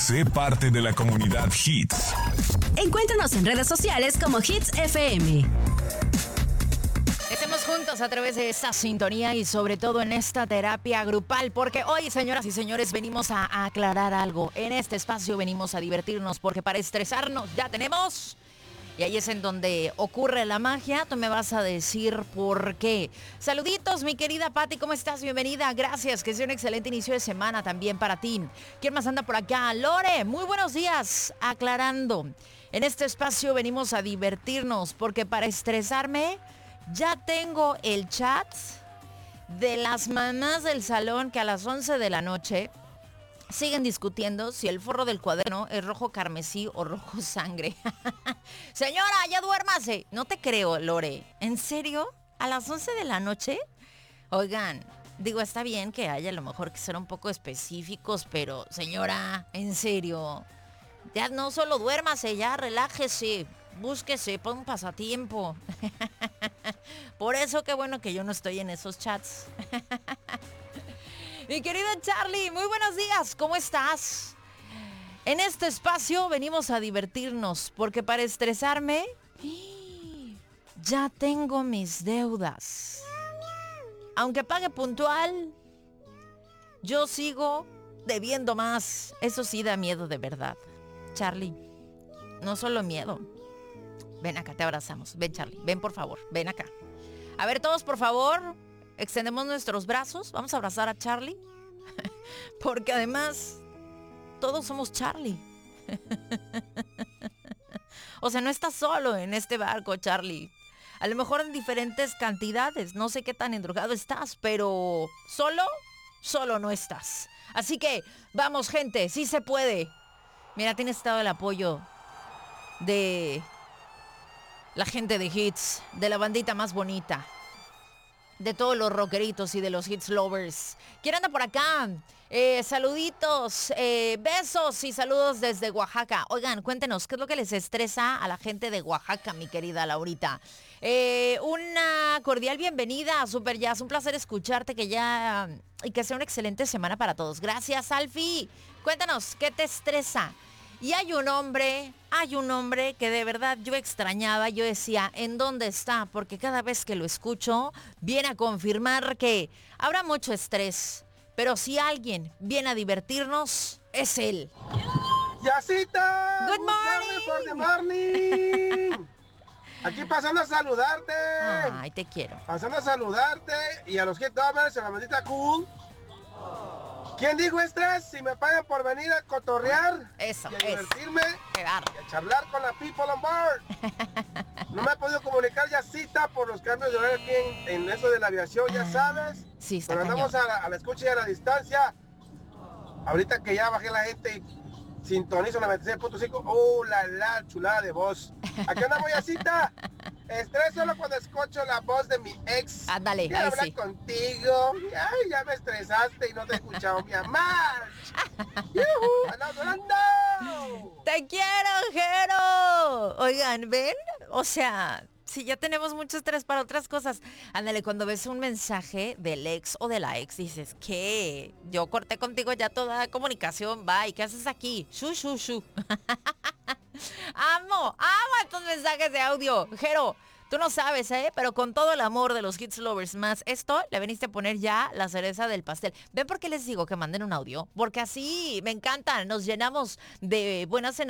Sé parte de la comunidad Hits. Encuéntranos en redes sociales como Hits FM. Estemos juntos a través de esta sintonía y sobre todo en esta terapia grupal, porque hoy, señoras y señores, venimos a aclarar algo. En este espacio venimos a divertirnos, porque para estresarnos ya tenemos... Y ahí es en donde ocurre la magia. Tú me vas a decir por qué. Saluditos, mi querida Pati, ¿cómo estás? Bienvenida, gracias. Que sea un excelente inicio de semana también para ti. ¿Quién más anda por acá? Lore, muy buenos días. Aclarando, en este espacio venimos a divertirnos, porque para estresarme ya tengo el chat de las mamás del salón que a las 11 de la noche... siguen discutiendo si el forro del cuaderno es rojo carmesí o rojo sangre. Señora, ya duérmase. No te creo, Lore. ¿En serio? ¿A las 11 de la noche? Oigan, digo, está bien que haya a lo mejor que ser un poco específicos, pero señora, en serio. Ya no solo duérmase, ya relájese. Búsquese, pon un pasatiempo. Por eso qué bueno que yo no estoy en esos chats. Mi querido Charlie, muy buenos días, ¿cómo estás? En este espacio venimos a divertirnos, porque para estresarme, ya tengo mis deudas. Aunque pague puntual, yo sigo debiendo más. Eso sí da miedo de verdad. Charlie, no solo miedo. Ven acá, te abrazamos. Ven, Charlie, ven por favor, ven acá. A ver, todos por favor... extendemos nuestros brazos, vamos a abrazar a Charlie, porque además todos somos Charlie. O sea, no estás solo en este barco, Charlie. A lo mejor en diferentes cantidades, no sé qué tan endrogado estás, pero solo no estás. Así que, vamos gente, sí se puede. Mira, tienes todo el apoyo de la gente de Hits, de la bandita más bonita, de todos los rockeritos y de los Hits lovers. ¿Quién anda por acá? Saluditos, besos y saludos desde Oaxaca. Oigan, cuéntenos, ¿qué es lo que les estresa a la gente de Oaxaca, mi querida Laurita? Una cordial bienvenida, Super Jazz. Un placer escucharte, y que sea una excelente semana para todos. Gracias, Alfie. Cuéntanos, ¿qué te estresa? Y hay un hombre que de verdad yo extrañaba. Yo decía, ¿en dónde está? Porque cada vez que lo escucho, viene a confirmar que habrá mucho estrés. Pero si alguien viene a divertirnos, es él. ¡Yacita! ¡Good morning! ¡Good morning! Aquí pasando a saludarte. Ay, te quiero. Pasando a saludarte y a los Hit Lovers en la bandita cool. ¿Quién dijo estrés? Si me pagan por venir a cotorrear Eso, y a divertirme y a charlar con la people on board. No me he podido comunicar, Yacita, por los cambios de horario aquí en eso de la aviación, ya sabes. Sí, está pero andamos a la escucha y a la distancia. Ahorita que ya bajé la gente y sintonizo la 96.5. ¡Oh, la chulada de voz! Aquí andamos, Yacita. Estrés solo cuando escucho la voz de mi ex. Ándale, quiero hablar sí. Contigo. Ay, ya me estresaste y no te he escuchado mi amar. ¡Ando! ¡Te quiero, Jero! Oigan, ¿ven? O sea, si ya tenemos mucho estrés para otras cosas. Ándale, cuando ves un mensaje del ex o de la ex, dices, ¿qué? Yo corté contigo ya toda comunicación, bye. ¿Qué haces aquí? Shu. Amo estos mensajes de audio. Jero, tú no sabes, pero con todo el amor de los Hits Lovers más esto, le veniste a poner ya la cereza del pastel. ¿Ven por qué les digo que manden un audio? Porque así me encantan, nos llenamos de buenas energías.